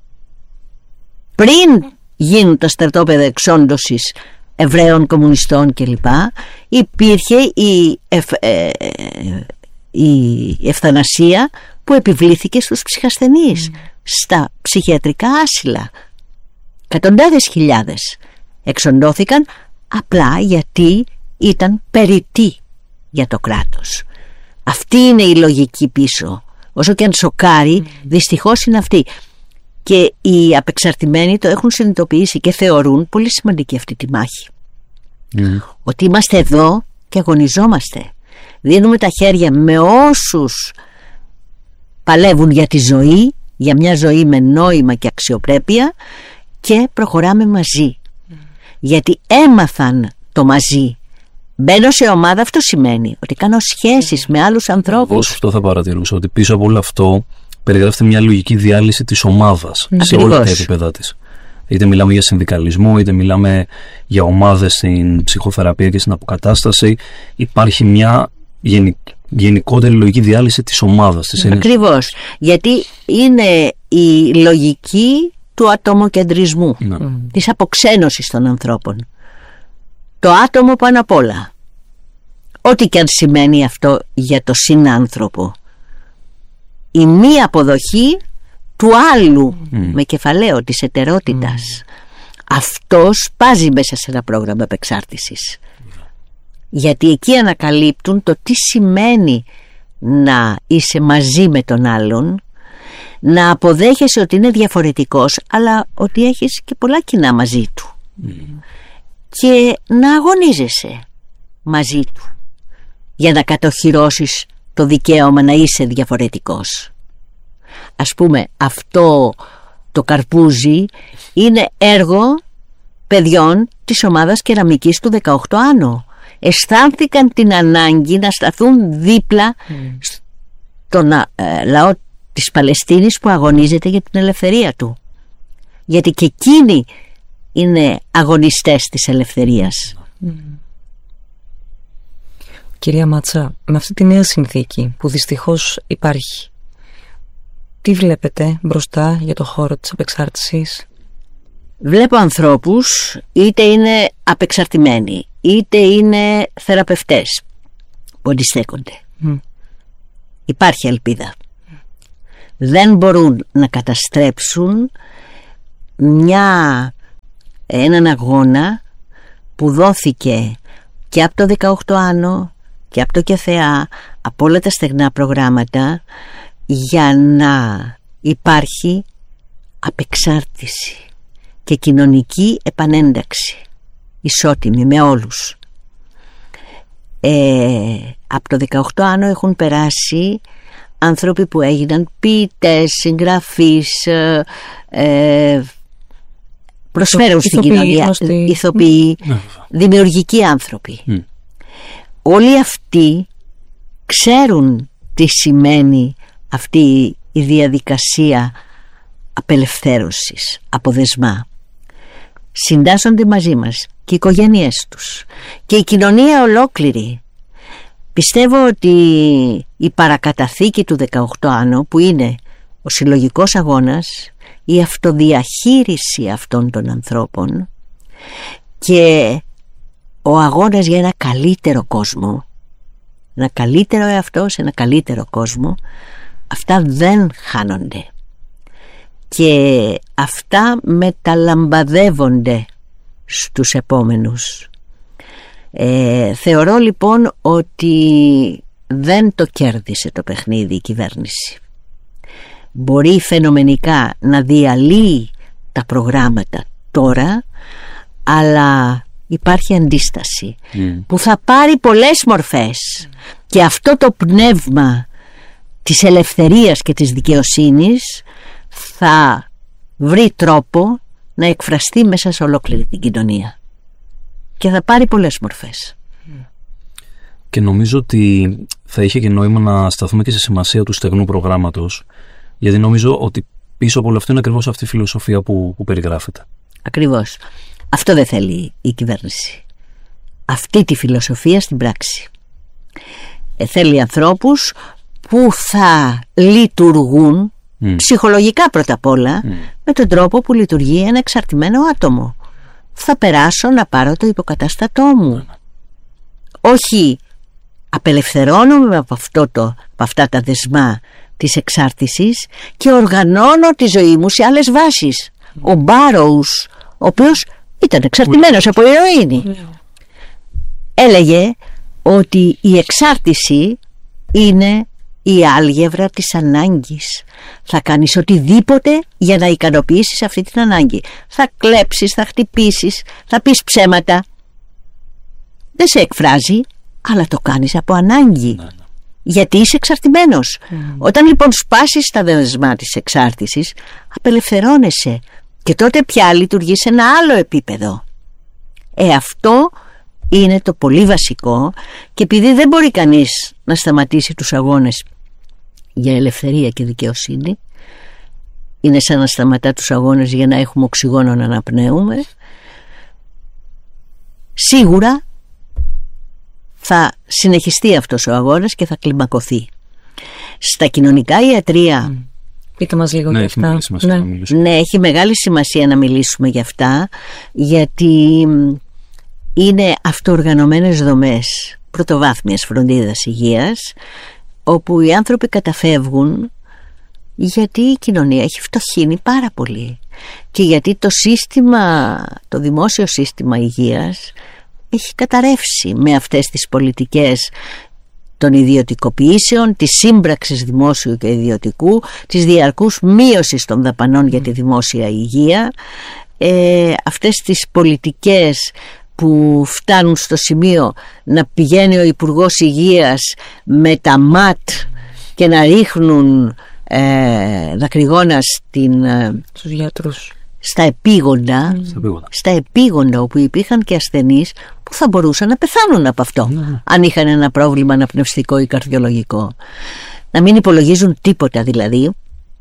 Πριν γίνουν τα στρατόπεδα εξόντωσης Εβραίων, κομμουνιστών κλπ, υπήρχε η ευθανασία που επιβλήθηκε στους ψυχασθενείς, στα ψυχιατρικά άσυλα. Εκατοντάδες χιλιάδες εξοντώθηκαν απλά γιατί ήταν περιττοί για το κράτος. Αυτή είναι η λογική πίσω. Όσο και αν σοκάρει, δυστυχώς είναι αυτή. Και οι απεξαρτημένοι το έχουν συνειδητοποιήσει και θεωρούν πολύ σημαντική αυτή τη μάχη. Ότι είμαστε εδώ και αγωνιζόμαστε. Δίνουμε τα χέρια με όσους παλεύουν για τη ζωή, για μια ζωή με νόημα και αξιοπρέπεια, και προχωράμε μαζί. Γιατί έμαθαν το μαζί. Μπαίνω σε ομάδα, αυτό σημαίνει ότι κάνω σχέσεις με άλλους ανθρώπους. Αυτό θα παρατηρούσα, ότι πίσω από όλο αυτό περιγράφεται μια λογική διάλυση της ομάδας σε όλα τα επίπεδα της. Είτε μιλάμε για συνδικαλισμό, είτε μιλάμε για ομάδες στην ψυχοθεραπεία και στην αποκατάσταση. Υπάρχει μια γενικότερη λογική διάλυση της ομάδας. Ακριβώς. Γιατί είναι η λογική του ατομοκεντρισμού, της αποξένωσης των ανθρώπων. Το άτομο πάνω απ' όλα. Ό,τι και αν σημαίνει αυτό για το συνάνθρωπο. Η μη αποδοχή του άλλου, με κεφαλαίο, της εταιρότητας. Αυτό πάζει μέσα σε ένα πρόγραμμα επεξάρτησης. Γιατί εκεί ανακαλύπτουν το τι σημαίνει να είσαι μαζί με τον άλλον, να αποδέχεσαι ότι είναι διαφορετικός, αλλά ότι έχεις και πολλά κοινά μαζί του, και να αγωνίζεσαι μαζί του για να κατοχυρώσεις το δικαίωμα να είσαι διαφορετικός. Ας πούμε, αυτό το καρπούζι είναι έργο παιδιών της ομάδας κεραμικής του 18 Άνω. Αισθάνθηκαν την ανάγκη να σταθούν δίπλα στον λαό της Παλαιστίνης που αγωνίζεται για την ελευθερία του, γιατί και εκείνοι είναι αγωνιστές της ελευθερίας. Κυρία Μάτσα, με αυτή τη νέα συνθήκη που δυστυχώς υπάρχει, τι βλέπετε μπροστά για το χώρο της απεξάρτησης? Βλέπω ανθρώπους, είτε είναι απεξαρτημένοι, είτε είναι θεραπευτές, που αντιστέκονται. Υπάρχει ελπίδα. Δεν μπορούν να καταστρέψουν έναν αγώνα που δόθηκε και από το 18 Άνω και από το ΚΕΘΕΑ, από όλα τα στεγνά προγράμματα, για να υπάρχει απεξάρτηση και κοινωνική επανένταξη ισότιμη με όλους. Από το 18 Άνω έχουν περάσει άνθρωποι που έγιναν ποιητές, συγγραφείς, προσφέρουν στην κοινωνία, ηθοποιοί, δημιουργικοί άνθρωποι. Όλοι αυτοί ξέρουν τι σημαίνει αυτή η διαδικασία απελευθέρωσης, αποδεσμά. Συντάσσονται μαζί μας και οι οικογένειές τους και η κοινωνία ολόκληρη. Πιστεύω ότι η παρακαταθήκη του 18 Άνω, που είναι ο συλλογικός αγώνας, η αυτοδιαχείριση αυτών των ανθρώπων και ο αγώνας για ένα καλύτερο κόσμο, ένα καλύτερο εαυτό σε ένα καλύτερο κόσμο, αυτά δεν χάνονται και αυτά μεταλαμπαδεύονται στους επόμενους. Θεωρώ λοιπόν ότι δεν το κέρδισε το παιχνίδι η κυβέρνηση. Μπορεί φαινομενικά να διαλύει τα προγράμματα τώρα, αλλά υπάρχει αντίσταση που θα πάρει πολλές μορφές και αυτό το πνεύμα της ελευθερίας και της δικαιοσύνης θα βρει τρόπο να εκφραστεί μέσα σε ολόκληρη την κοινωνία και θα πάρει πολλές μορφές. Και νομίζω ότι θα είχε και νόημα να σταθούμε και στη σημασία του στεγνού προγράμματος, γιατί νομίζω ότι πίσω από όλο αυτό είναι ακριβώς αυτή η φιλοσοφία που περιγράφεται. Ακριβώς. Αυτό δεν θέλει η κυβέρνηση. Αυτή τη φιλοσοφία στην πράξη. Θέλει ανθρώπους που θα λειτουργούν ψυχολογικά πρώτα απ' όλα με τον τρόπο που λειτουργεί ένα εξαρτημένο άτομο. Θα περάσω να πάρω το υποκατάστατό μου. Όχι, απελευθερώνομαι από αυτά τα δεσμά της εξάρτησης και οργανώνω τη ζωή μου σε άλλες βάσεις. Ο Μπάροους, ο οποίος ήταν εξαρτημένος από ηρωίνη, έλεγε ότι η εξάρτηση είναι η άλγευρα της ανάγκης. Θα κάνεις οτιδήποτε για να ικανοποιήσεις αυτή την ανάγκη. Θα κλέψεις, θα χτυπήσεις, θα πεις ψέματα. Δεν σε εκφράζει, αλλά το κάνεις από ανάγκη. Γιατί είσαι εξαρτημένος. Όταν λοιπόν σπάσεις τα δεσμά της εξάρτησης, απελευθερώνεσαι και τότε πια λειτουργείς σε ένα άλλο επίπεδο. Αυτό είναι το πολύ βασικό, και επειδή δεν μπορεί κανείς να σταματήσει τους αγώνες για ελευθερία και δικαιοσύνη, είναι σαν να σταματά τους αγώνες για να έχουμε οξυγόνο να αναπνέουμε, σίγουρα θα συνεχιστεί αυτός ο αγώνας και θα κλιμακωθεί. Στα κοινωνικά ιατρεία, πείτε μας λίγο για αυτά. Ναι, έχει μεγάλη σημασία να μιλήσουμε για αυτά, γιατί είναι αυτοοργανωμένες δομές πρωτοβάθμιας φροντίδας υγείας, όπου οι άνθρωποι καταφεύγουν γιατί η κοινωνία έχει φτωχύνει πάρα πολύ και γιατί το δημόσιο σύστημα υγείας έχει καταρρεύσει με αυτές τις πολιτικές των ιδιωτικοποιήσεων, της σύμπραξης δημόσιου και ιδιωτικού, της διαρκούς μείωσης των δαπανών για τη δημόσια υγεία, αυτές τις πολιτικές που φτάνουν στο σημείο να πηγαίνει ο Υπουργός Υγείας με τα ΜΑΤ και να ρίχνουν δακρυγόνα στους γιατρούς, στα επίγοντα όπου υπήρχαν και ασθενείς που θα μπορούσαν να πεθάνουν από αυτό αν είχαν ένα πρόβλημα αναπνευστικό ή καρδιολογικό. Να μην υπολογίζουν τίποτα δηλαδή.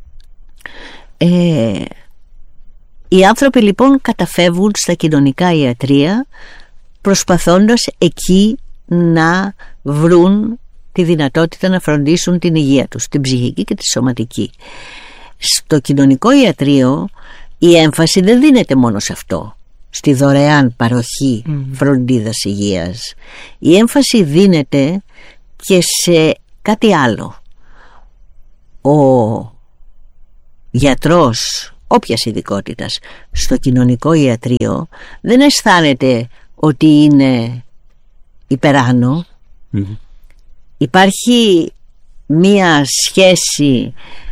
Οι άνθρωποι λοιπόν καταφεύγουν στα κοινωνικά ιατρεία προσπαθώντας εκεί να βρουν τη δυνατότητα να φροντίσουν την υγεία τους, την ψυχική και τη σωματική. Στο κοινωνικό ιατρείο η έμφαση δεν δίνεται μόνο σε αυτό, στη δωρεάν παροχή φροντίδας υγείας. Η έμφαση δίνεται και σε κάτι άλλο. Ο γιατρός όποιας ειδικότητας στο κοινωνικό ιατρείο δεν αισθάνεται ότι είναι υπεράνω. Υπάρχει μία σχέση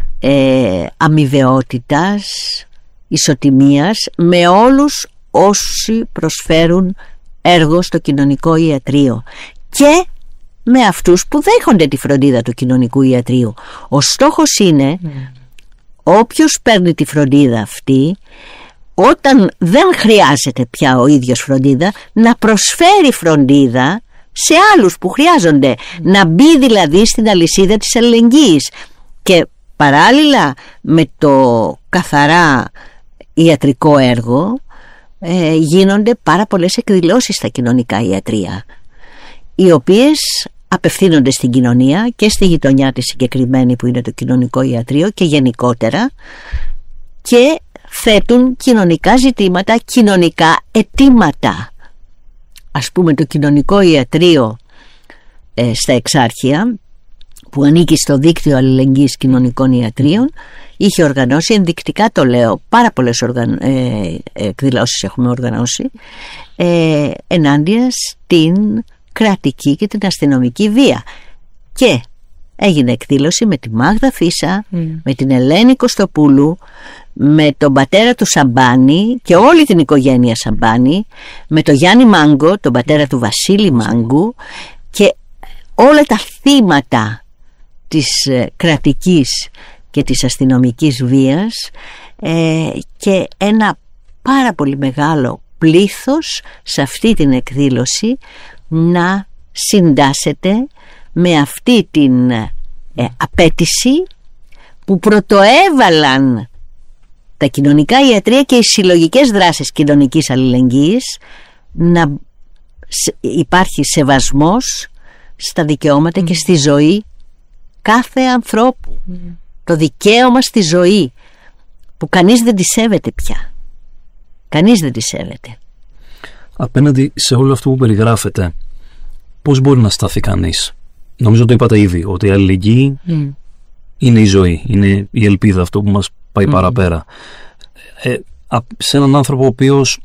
αμοιβαιότητας, ισοτιμίας με όλους όσοι προσφέρουν έργο στο κοινωνικό ιατρείο και με αυτούς που δέχονται τη φροντίδα του κοινωνικού ιατρείου. Ο στόχος είναι όποιος παίρνει τη φροντίδα αυτή, όταν δεν χρειάζεται πια ο ίδιος φροντίδα, να προσφέρει φροντίδα σε άλλους που χρειάζονται, να μπει δηλαδή στην αλυσίδα της αλληλεγγύης. Και παράλληλα με το καθαρά ιατρικό έργο γίνονται πάρα πολλές εκδηλώσεις στα κοινωνικά ιατρεία, οι οποίες απευθύνονται στην κοινωνία και στη γειτονιά της συγκεκριμένη που είναι το κοινωνικό ιατρείο και γενικότερα, και θέτουν κοινωνικά ζητήματα, κοινωνικά αιτήματα. Ας πούμε το κοινωνικό ιατρείο στα Εξάρχεια, που ανήκει στο δίκτυο αλληλεγγύης κοινωνικών ιατρίων, είχε οργανώσει, ενδεικτικά το λέω, πάρα πολλές εκδηλώσεις έχουμε οργανώσει ενάντια στην κρατική και την αστυνομική βία. Και έγινε εκδήλωση με τη Μάγδα Φίσα, με την Ελένη Κωστοπούλου, με τον πατέρα του Σαμπάνη και όλη την οικογένεια Σαμπάνη, με τον Γιάννη Μάγκο, τον πατέρα του Βασίλη Μάγκου, και όλα τα θύματα της κρατικής και της αστυνομικής βίας, και ένα πάρα πολύ μεγάλο πλήθος σε αυτή την εκδήλωση να συντάσσεται με αυτή την απέτηση που πρωτοέβαλαν τα κοινωνικά ιατρεία και οι συλλογικές δράσεις κοινωνικής αλληλεγγύης, να υπάρχει σεβασμός στα δικαιώματα και στη ζωή κάθε ανθρώπου. Το δικαίωμα στη ζωή που κανείς δεν τη σέβεται πια. Κανείς δεν τη σέβεται. Απέναντι σε όλο αυτό που περιγράφεται, πώς μπορεί να σταθεί κανείς? Νομίζω το είπατε ήδη, ότι η αλληλεγγύη είναι η ζωή, είναι η ελπίδα, αυτό που μας πάει παραπέρα. Σε έναν άνθρωπο ο οποίος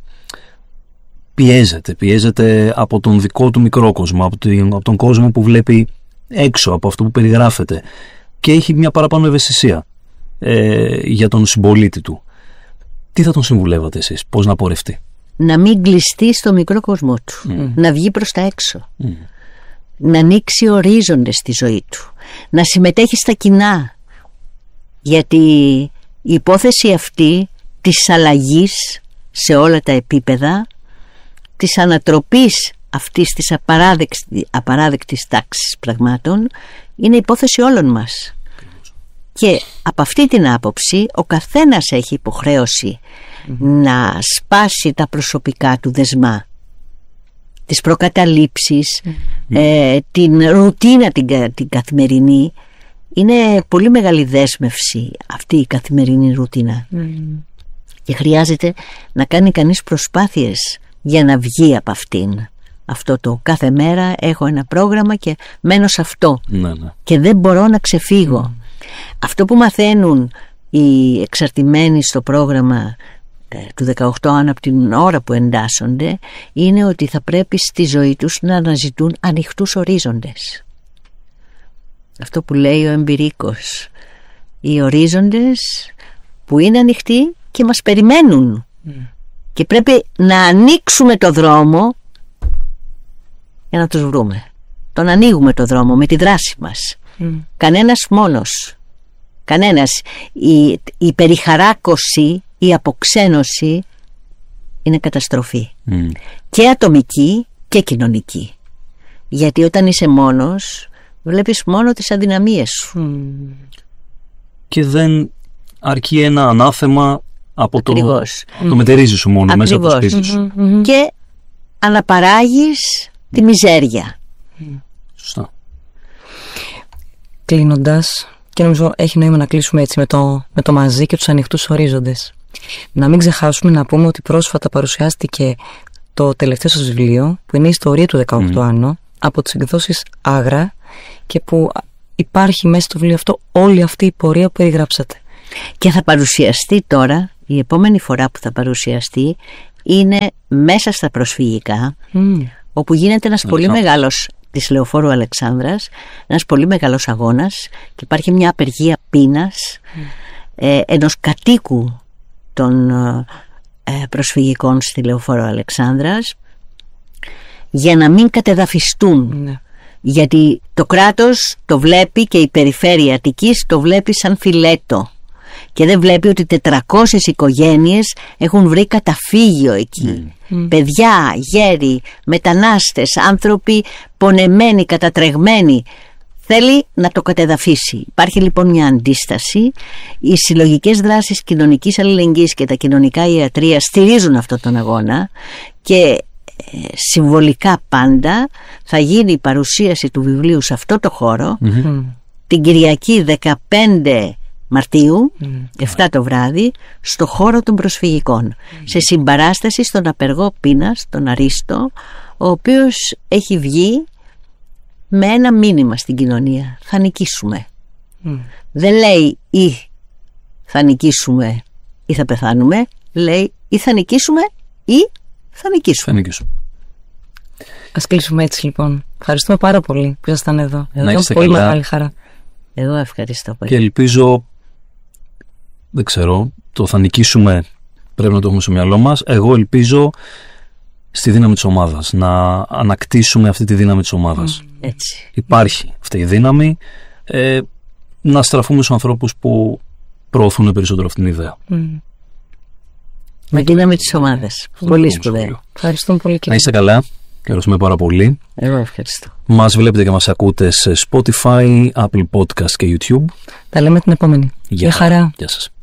πιέζεται από τον δικό του μικρό κόσμο, από τον κόσμο που βλέπει έξω από αυτό που περιγράφεται, και έχει μια παραπάνω ευαισθησία για τον συμπολίτη του, τι θα τον συμβουλεύατε εσείς, πώς να πορευτεί? Να μην κλειστεί στο μικρό κόσμο του, να βγει προς τα έξω, να ανοίξει ορίζοντες στη ζωή του, να συμμετέχει στα κοινά, γιατί η υπόθεση αυτή της αλλαγής σε όλα τα επίπεδα, της ανατροπής αυτής της απαράδεκτης τάξης πραγμάτων, είναι υπόθεση όλων μας. Και από αυτή την άποψη ο καθένας έχει υποχρέωση να σπάσει τα προσωπικά του δεσμά, τις προκαταλήψεις, την ρουτίνα την καθημερινή. Είναι πολύ μεγάλη δέσμευση αυτή η καθημερινή ρουτίνα και χρειάζεται να κάνει κανείς προσπάθειες για να βγει από αυτήν. Αυτό το κάθε μέρα έχω ένα πρόγραμμα και μένω σε αυτό, και δεν μπορώ να ξεφύγω. Αυτό που μαθαίνουν οι εξαρτημένοι στο πρόγραμμα του 18 από την ώρα που εντάσσονται, είναι ότι θα πρέπει στη ζωή τους να αναζητούν ανοιχτούς ορίζοντες. Αυτό που λέει ο εμπειρίκος, οι ορίζοντες που είναι ανοιχτοί και μας περιμένουν, και πρέπει να ανοίξουμε το δρόμο για να τους βρούμε. Τον ανοίγουμε το δρόμο με τη δράση μας. Κανένας μόνος, κανένας. Η περιχαράκωση, η αποξένωση είναι καταστροφή, και ατομική και κοινωνική, γιατί όταν είσαι μόνος βλέπεις μόνο τις αδυναμίες σου και δεν αρκεί ένα ανάθεμα από το μετερίζει σου μόνο μέσα από το σπίτι σου, και αναπαράγεις τη μιζέρια. Σωστά. Κλείνοντας, και νομίζω έχει νόημα να κλείσουμε έτσι με το μαζί και τους ανοιχτούς ορίζοντες, να μην ξεχάσουμε να πούμε ότι πρόσφατα παρουσιάστηκε το τελευταίο σας βιβλίο, που είναι η ιστορία του 18 Άνω, από τις εκδόσεις Άγρα, και που υπάρχει μέσα στο βιβλίο αυτό όλη αυτή η πορεία που περιγράψατε. Και θα παρουσιαστεί τώρα, η επόμενη φορά που θα παρουσιαστεί είναι μέσα στα προσφυγικά, όπου γίνεται ένας πολύ μεγάλος, της Λεωφόρου Αλεξάνδρας, ένας πολύ μεγάλος αγώνας και υπάρχει μια απεργία πείνας ενός κατοίκου των προσφυγικών στη Λεωφόρο Αλεξάνδρας, για να μην κατεδαφιστούν. Γιατί το κράτος το βλέπει και η περιφέρεια Αττικής το βλέπει σαν φιλέτο και δεν βλέπει ότι 400 οικογένειες έχουν βρει καταφύγιο εκεί. Παιδιά, γέροι, μετανάστες, άνθρωποι πονεμένοι, κατατρεγμένοι. Θέλει να το κατεδαφίσει. Υπάρχει λοιπόν μια αντίσταση. Οι συλλογικές δράσεις κοινωνικής αλληλεγγύης και τα κοινωνικά ιατρεία στηρίζουν αυτόν τον αγώνα και συμβολικά πάντα θα γίνει η παρουσίαση του βιβλίου σε αυτό το χώρο την Κυριακή 15 Μαρτίου 7 το βράδυ στο χώρο των προσφυγικών, σε συμπαράσταση στον απεργό πείνας, τον Αρίστο, ο οποίος έχει βγει με ένα μήνυμα στην κοινωνία: θα νικήσουμε. Δεν λέει ή θα νικήσουμε ή θα πεθάνουμε, λέει ή θα νικήσουμε ή θα νικήσουμε. Ας κλείσουμε έτσι λοιπόν. Ευχαριστούμε πάρα πολύ που ήσασταν εδώ. Να είστε πολύ καλά. μεγάλη χαρά. Εγώ ευχαριστώ πολύ. Και ελπίζω, δεν ξέρω, το θα νικήσουμε πρέπει να το έχουμε στο μυαλό μας. Εγώ ελπίζω στη δύναμη της ομάδας, να ανακτήσουμε αυτή τη δύναμη της ομάδας. Έτσι. Υπάρχει αυτή η δύναμη, να στραφούμε στους ανθρώπους που προωθούν περισσότερο αυτήν την ιδέα. Με δύναμη της ομάδας. Πολύ σπουδαίο. Ευχαριστούμε πολύ. Να είστε καλά. Ευχαριστούμε πάρα πολύ. Εγώ ευχαριστώ. Μας βλέπετε και μας ακούτε σε Spotify, Apple Podcast και YouTube. Τα λέμε την επόμενη. Γεια χαρά. Γεια σας.